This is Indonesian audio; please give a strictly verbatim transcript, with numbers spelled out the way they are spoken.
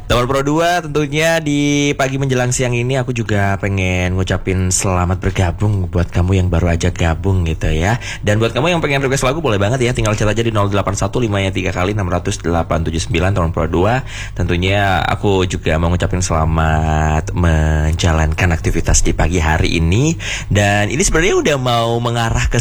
Teman Pro dua, tentunya di pagi menjelang siang ini aku juga pengen ngucapin selamat bergabung buat kamu yang baru aja gabung gitu ya. Dan buat kamu yang pengen request lagu boleh banget ya, tinggal chat aja di nol delapan satu lima nya tiga kali enam nol delapan tujuh sembilan. Teman Pro dua, tentunya aku juga mau ngucapin selamat menjalankan aktivitas di pagi hari ini. Dan ini sebenarnya udah mau mengarah ke